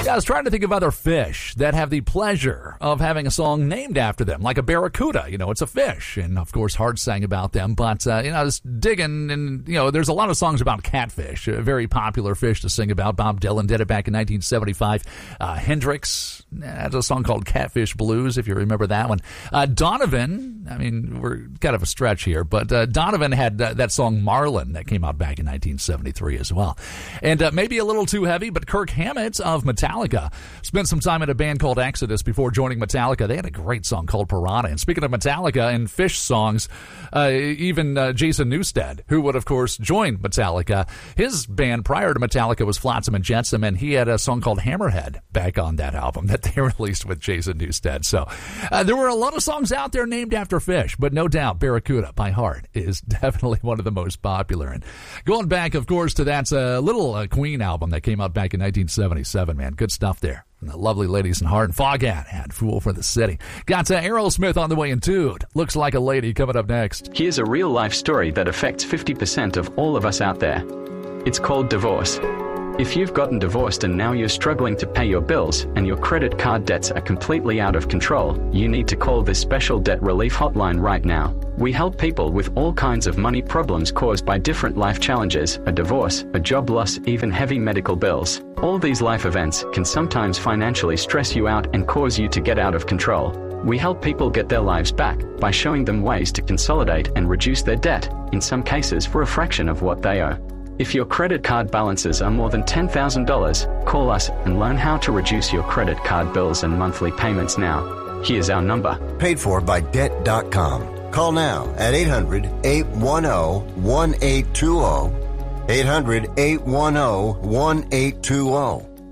Yeah, I was trying to think of other fish that have the pleasure of having a song named after them, like a barracuda. It's a fish. And, of course, Hart sang about them. But, I was digging, and, there's a lot of songs about catfish, a very popular fish to sing about. Bob Dylan did it back in 1975. Hendrix had a song called Catfish Blues, if you remember that one. Donovan, we're kind of a stretch here, but Donovan had that song Marlin that came out back in 1973 as well. And maybe a little too heavy, but Kirk Hammett of Metallica spent some time in a band called Exodus before joining Metallica. They had a great song called Piranha. And speaking of Metallica and fish songs, even Jason Newsted, who would, of course, join Metallica, his band prior to Metallica was Flotsam and Jetsam, and he had a song called Hammerhead back on that album that they released with Jason Newsted. So there were a lot of songs out there named after fish, but no doubt Barracuda by Hart is definitely one of the most popular. And going back, of course, to that little Queen album that came out back in 1977, man, good stuff there. And the lovely ladies in Hart and Foghat had Fool for the City. Got Aerosmith on the way in Dude. Looks Like a Lady coming up next. Here's a real-life story that affects 50% of all of us out there. It's called divorce. If you've gotten divorced and now you're struggling to pay your bills and your credit card debts are completely out of control, you need to call this special debt relief hotline right now. We help people with all kinds of money problems caused by different life challenges, a divorce, a job loss, even heavy medical bills. All these life events can sometimes financially stress you out and cause you to get out of control. We help people get their lives back by showing them ways to consolidate and reduce their debt, in some cases for a fraction of what they owe. If your credit card balances are more than $10,000, call us and learn how to reduce your credit card bills and monthly payments now. Here's our number. Paid for by Debt.com. Call now at 800-810-1820. 800-810-1820.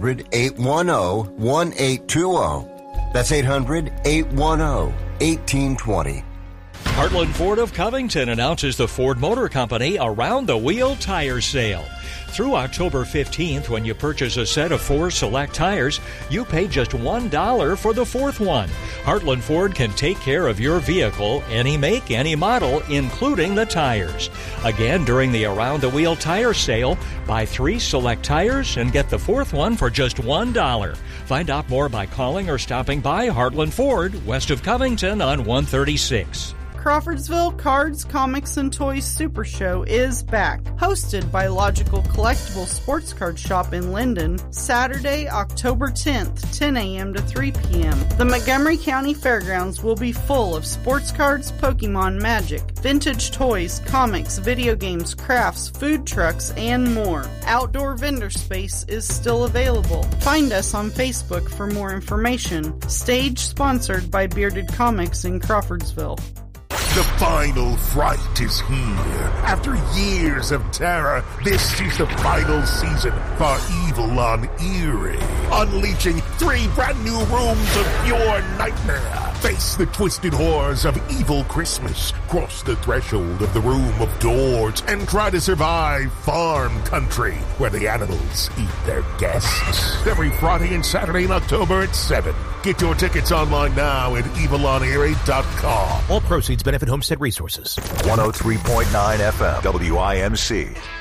800-810-1820. That's 800-810-1820. Heartland Ford of Covington announces the Ford Motor Company Around the Wheel Tire Sale. Through October 15th, when you purchase a set of 4 select tires, you pay just $1 for the 4th one. Heartland Ford can take care of your vehicle, any make, any model, including the tires. Again, during the Around the Wheel Tire Sale, buy 3 select tires and get the 4th one for just $1. Find out more by calling or stopping by Heartland Ford, west of Covington on 136. Crawfordsville Cards, Comics, and Toys Super Show is back. Hosted by Logical Collectible Sports Card Shop in Linden, Saturday, October 10th, 10 a.m. to 3 p.m. The Montgomery County Fairgrounds will be full of sports cards, Pokemon, Magic, vintage toys, comics, video games, crafts, food trucks, and more. Outdoor vendor space is still available. Find us on Facebook for more information. Stage sponsored by Bearded Comics in Crawfordsville. The final fright is here. After years of terror, this is the final season for Evil on Erie. Unleashing 3 brand new rooms of pure nightmare. Face the twisted horrors of Evil Christmas. Cross the threshold of the Room of Doors and try to survive farm country where the animals eat their guests. Every Friday and Saturday in October at 7. Get your tickets online now at evilonerie.com. All proceeds benefit Homestead Resources. 103.9 FM, WIMC.